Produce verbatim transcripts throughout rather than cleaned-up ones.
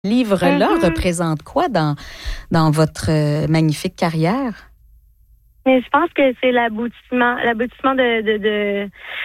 livre-là Mm-hmm. représente quoi dans, dans votre euh, magnifique carrière? Mais je pense que c'est l'aboutissement, l'aboutissement de, de, de,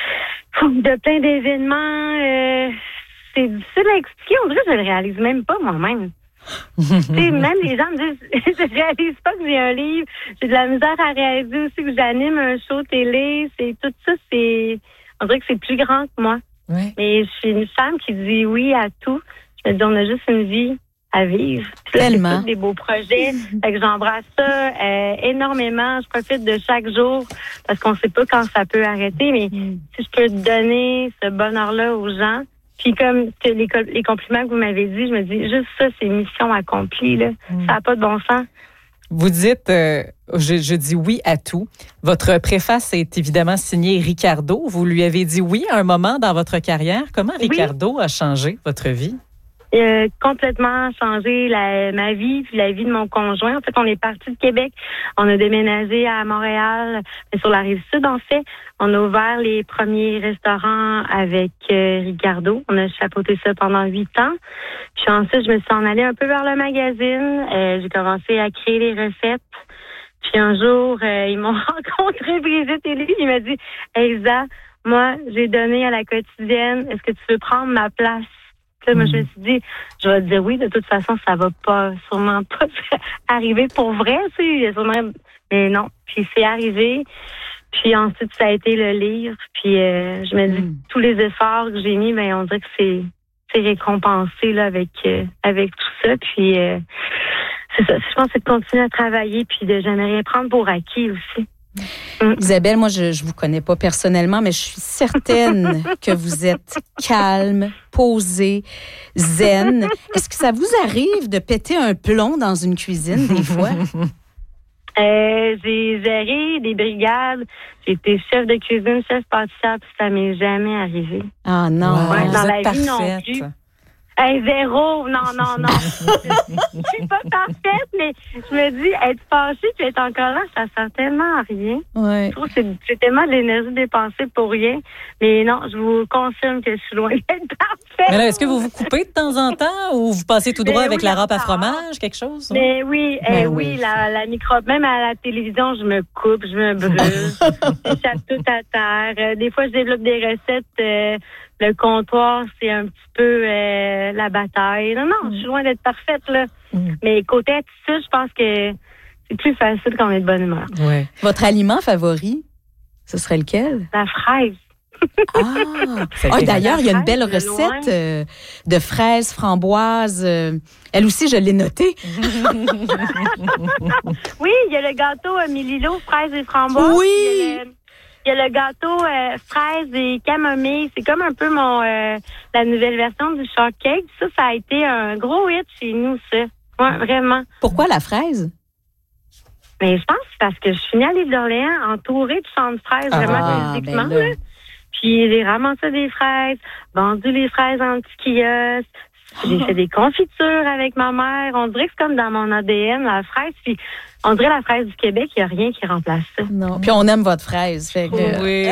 de plein d'événements. Euh, c'est difficile à expliquer. On dirait que je le réalise même pas moi-même. T'sais, même les gens me disent, je réalise pas que j'ai un livre. J'ai de la misère à réaliser aussi que j'anime un show télé. C'est tout ça, c'est, on dirait que c'est plus grand que moi. Ouais. Mais je suis une femme qui dit oui à tout. Je me dis, on a juste une vie à vivre. Puis là, Tellement. c'est tous des beaux projets. Fait que j'embrasse ça euh, énormément. Je profite de chaque jour parce qu'on sait pas quand ça peut arrêter. Mais Mm. si je peux donner ce bonheur-là aux gens, puis comme que les, co- les compliments que vous m'avez dit, je me dis juste ça, c'est mission accomplie. Là. Mm. Ça n'a pas de bon sens. Vous dites, euh, je, je dis oui à tout. Votre préface est évidemment signée Ricardo. Vous lui avez dit oui à un moment dans votre carrière. Comment Oui. Ricardo a changé votre vie? Euh, complètement changé la, ma vie puis la vie de mon conjoint. En fait, on est parti de Québec. On a déménagé à Montréal, mais sur la rive sud, en fait. On a ouvert les premiers restaurants avec euh, Ricardo. On a chapeauté ça pendant huit ans. Puis ensuite, je me suis en allée un peu vers le magazine. Euh, j'ai commencé à créer les recettes. Puis un jour, euh, ils m'ont rencontré, Brigitte et lui. Il m'a dit, « Elsa, moi, j'ai donné à la quotidienne. Est-ce que tu veux prendre ma place? » Là, moi, je me suis dit, je vais te dire oui, de toute façon, ça va pas, sûrement pas arriver pour vrai, tu sais, sûrement, mais non. Puis c'est arrivé. Puis ensuite, ça a été le livre. Puis euh, je me dis, Mm. tous les efforts que j'ai mis, ben on dirait que c'est, c'est récompensé là avec euh, avec tout ça. Puis euh, c'est ça. Je pense que c'est de continuer à travailler puis de jamais rien prendre pour acquis aussi. Isabelle, moi, je ne vous connais pas personnellement, mais je suis certaine que vous êtes calme, posée, zen. Est-ce que ça vous arrive de péter un plomb dans une cuisine des fois? Euh, j'ai géré des brigades. J'ai été chef de cuisine, chef pâtissière, puis ça m'est jamais arrivé. Ah non. Wow, Ouais, vous dans êtes la vie non parfaite. plus. Hey, zéro, non, non, non. Je suis pas parfaite, mais je me dis, être fâchée puis être en colère, ça sert tellement à rien. Ouais. Je trouve que c'est, c'est tellement de l'énergie dépensée pour rien. Mais non, je vous confirme que je suis loin d'être parfaite. Mais là, est-ce que vous vous coupez de temps en temps ou vous passez tout droit Mais avec oui, la râpe à encore. fromage, quelque chose? Mais oui, eh Ben oui, oui. la, la microbe, même à la télévision, je me coupe, je me brûle, j'échappe tout à terre. Euh, des fois, je développe des recettes. Euh, le comptoir, c'est un petit peu euh, la bataille. Non, non, je suis loin d'être parfaite, là. Mm. Mais côté attitude, je pense que c'est plus facile quand on est de bonne humeur. Ouais. Votre aliment favori, ce serait lequel? La fraise. Ah! Ça a Ah, été d'ailleurs, il y a une fraise, belle de recette loin. euh, de fraises, framboises. euh, elle aussi, je l'ai notée. Oui, il y a le gâteau euh, Mélilo, fraises et framboises. Oui! Il y a le, il y a le gâteau euh, fraises et camomille. C'est comme un peu mon euh, la nouvelle version du shortcake. Ça, ça a été un gros hit chez nous, ça. Ouais, vraiment. Pourquoi la fraise? Mais je pense que c'est parce que je suis née à l'île d'Orléans, entourée de champs de fraises, Ah, vraiment ben physiquement. là. là. Puis j'ai ramassé des fraises, vendu les fraises en petits kiosques. J'ai fait des confitures avec ma mère. On dirait que c'est comme dans mon A D N, la fraise. Puis on dirait la fraise du Québec, il n'y a rien qui remplace ça. Non. Puis on aime votre fraise. Fait que, Oui.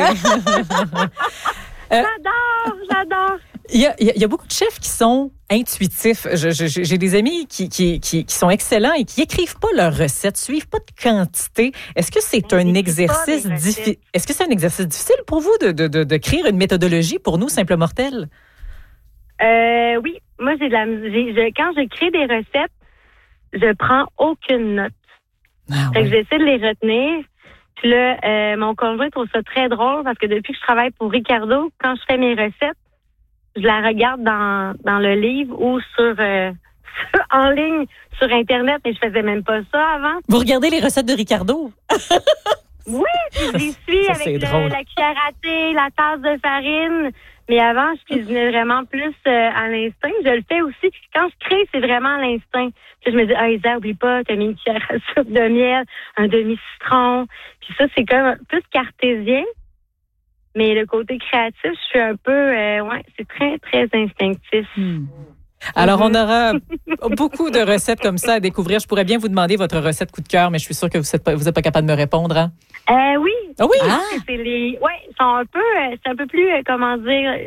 J'adore, j'adore. Il y, a, il y a beaucoup de chefs qui sont intuitifs. Je, je, j'ai des amis qui, qui, qui, qui sont excellents et qui écrivent pas leurs recettes, suivent pas de quantité. Est-ce que c'est Ils un écrivent exercice pas des difficile? recettes. Est-ce que c'est un exercice difficile pour vous de, de, de, de créer une méthodologie pour nous, simples mortels? Euh, oui, moi, j'ai de la j'ai, je, quand je crée des recettes, je prends aucune note. Ah, Fait que ouais. j'essaie de les retenir. Puis là, euh, mon conjoint trouve ça très drôle parce que depuis que je travaille pour Ricardo, quand je fais mes recettes, je la regarde dans, dans le livre ou sur, euh, en ligne sur Internet, mais je faisais même pas ça avant. Vous regardez les recettes de Ricardo? Oui, puis je les suis Ça, c'est avec le- drôle. la cuillère à thé, la tasse de farine. Mais avant, je cuisinais vraiment plus euh, à l'instinct. Je le fais aussi. Quand je crée, c'est vraiment à l'instinct. Puis je me dis, ah, Isa, oublie pas, t'as mis une cuillère à soupe de miel, un demi-citron. Puis ça, c'est comme plus cartésien. Mais le côté créatif, je suis un peu, euh, ouais, c'est très, très instinctif. Hmm. Alors, on aura beaucoup de recettes comme ça à découvrir. Je pourrais bien vous demander votre recette coup de cœur, mais je suis sûre que vous n'êtes pas, vous êtes pas capable de me répondre. Hein? Euh, oui. Ah oui? Ah! C'est les, ouais, ils sont un peu, euh, c'est un peu plus, euh, comment dire,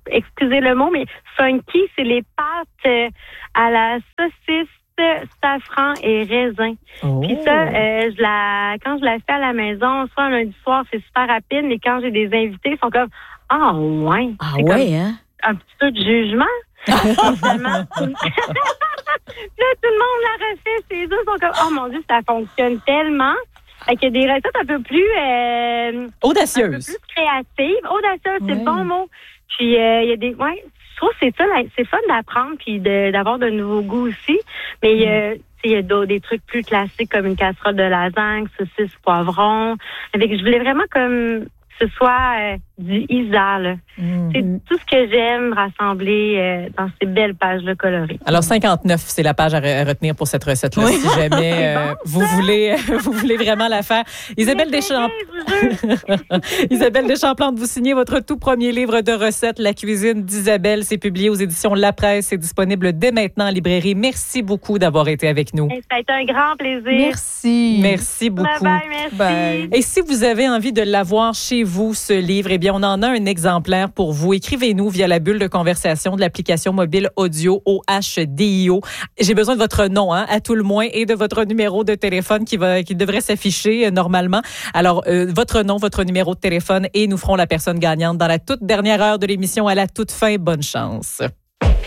excusez le mot, mais funky, c'est les pâtes euh, à la saucisse, safran et raisin. Oh. Puis ça, euh, je la, quand je la fais à la maison, soit un lundi soir, c'est super rapide, mais quand j'ai des invités, ils sont comme « Ah ouais! » Ah C'est ouais, comme hein? un petit peu de jugement. Finalement, tout... là, tout le monde la refait, ces œufs sont comme « Oh mon Dieu, ça fonctionne tellement! » Fait qu'il y a des recettes un peu plus... Euh, Audacieuse. Un peu plus créatives. Audacieuse, c'est Ouais. le bon mot. Puis, euh, il y a des... Ouais, je trouve que c'est ça, là, c'est fun d'apprendre puis de, d'avoir de nouveaux goûts aussi. Mais euh, il y a d'autres- des trucs plus classiques comme une casserole de lasagne, saucisse, poivron. Avec, je voulais vraiment comme que ce soit euh, du Isa, là. Mm. C'est tout ce que j'aime rassembler euh, dans ces belles pages-là colorées. Alors, cinquanteneuf, c'est la page à, re- à retenir pour cette recette-là, Oui. si jamais euh, vous, voulez, vous voulez vraiment la faire. Isabelle Deschamps. Isabelle Deschamps-Plante, vous signez votre tout premier livre de recettes, La cuisine d'Isabelle. C'est publié aux éditions La Presse. C'est disponible dès maintenant en librairie. Merci beaucoup d'avoir été avec nous. Ça a été un grand plaisir. Merci. Merci beaucoup. Bye bye, merci. Bye. Et si vous avez envie de l'avoir chez vous, ce livre, eh bien, on en a un exemplaire pour vous. Écrivez-nous via la bulle de conversation de l'application mobile audio O H D I O. J'ai besoin de votre nom, hein, à tout le moins, et de votre numéro de téléphone qui va, qui devrait s'afficher euh, normalement. Alors, euh, votre nom, votre numéro de téléphone, et nous ferons la personne gagnante dans la toute dernière heure de l'émission à la toute fin. Bonne chance.